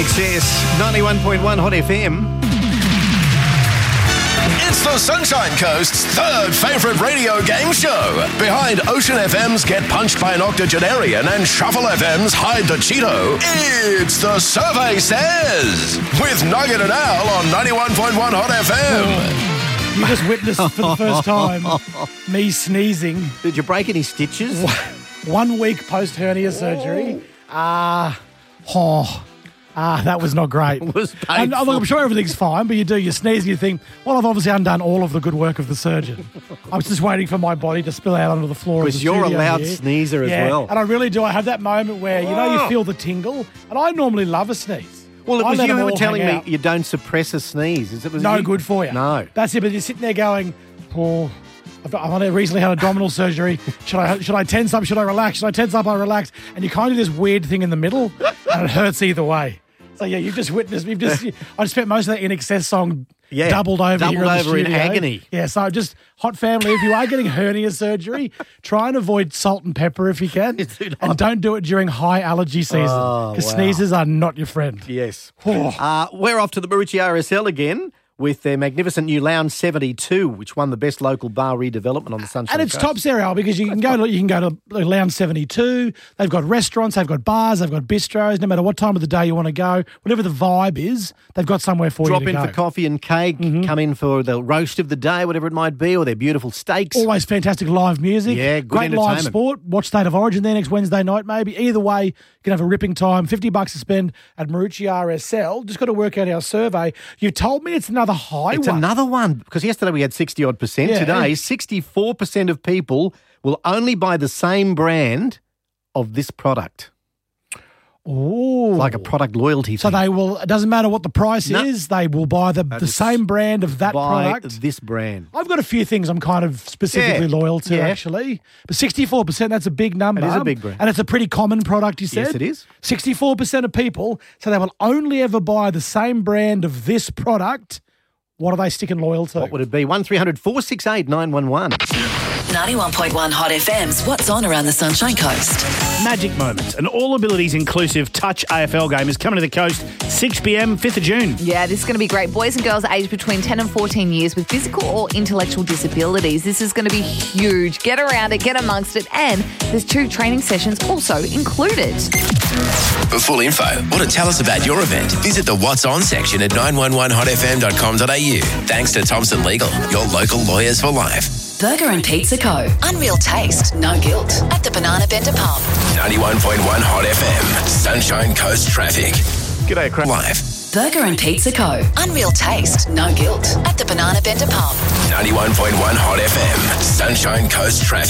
Excess, 91.1 Hot FM. It's the Sunshine Coast's third favourite radio game show. Behind Ocean FM's Get Punched by an Octogenarian and Shuffle FM's Hide the Cheeto, it's The Survey Says with Nugget and Al on 91.1 Hot FM. You just witnessed for the first time me sneezing. Did you break any stitches? 1 week post hernia surgery. That was not great. It was painful. And, look, I'm sure everything's fine, but you sneeze and you think, well, I've obviously undone all of the good work of the surgeon. I was just waiting for my body to spill out onto the floor of the Because you're a studio loud here. sneezer as well. And I really do. I have that moment where, you feel the tingle, and I normally love a sneeze. Well, it I was let you them who were all telling hang me out. you don't suppress a sneeze. It was No good for you. No. That's it, but you're sitting there going, poor... I've only recently had abdominal surgery. Should I tense up? Should I relax? Should I tense up? I relax. And you kind of do this weird thing in the middle, and it hurts either way. So yeah, you've just witnessed. I spent most of that In Excess song doubled over here in the studio. in agony. Yeah, so just hot family. If you are getting hernia surgery, try and avoid salt and pepper if you can, and don't do it during high allergy season because sneezes are not your friend. Yes. Oh. We're off to the Marucci RSL again with their magnificent new Lounge 72, which won the best local bar redevelopment on the Sunshine And it's Coast. top serial because you can go to Lounge 72. They've got restaurants, they've got bars, they've got bistros. No matter what time of the day you want to go, whatever the vibe is, they've got somewhere for Drop you to in go. for coffee and cake, come in for the roast of the day, whatever it might be, or their beautiful steaks. Always fantastic live music. Yeah, good great live entertainment. sport. Watch State of Origin there next Wednesday night, maybe. Either way, you can have a ripping time. $50 to spend at Marucci RSL. Just got to work out our survey. You told me it's another high It's one. another one, because yesterday we had 60-odd%. Yeah. Today, 64% of people will only buy the same brand of this product. Ooh. Like a product loyalty So thing. they will, it doesn't matter what the price No. is, they will buy the same brand of that buy product. this brand. I've got a few things I'm kind of specifically loyal to, Yeah. actually. But 64%, that's a big number. It is a big brand. And it's a pretty common product, you said? Yes, it is. 64% of people, so they will only ever buy the same brand of this product. What are they sticking loyal to? What would it be? 1300 468 911. 91.1 Hot FM's What's On Around the Sunshine Coast. Magic Moments, an all-abilities inclusive touch AFL game is coming to the coast 6 p.m, 5th of June. Yeah, this is going to be great. Boys and girls aged between 10 and 14 years with physical or intellectual disabilities. This is going to be huge. Get around it, get amongst it, and there's 2 training sessions also included. For full info or to tell us about your event, visit the What's On section at 911hotfm.com.au. Thanks to Thompson Legal, your local lawyers for life. Burger and Pizza Co. Unreal taste, no guilt. At the Banana Bender Pub. 91.1 Hot FM, Sunshine Coast Traffic. G'day, Craig. Live. Burger and Pizza Co. Unreal taste, no guilt. At the Banana Bender Pub. 91.1 Hot FM, Sunshine Coast Traffic.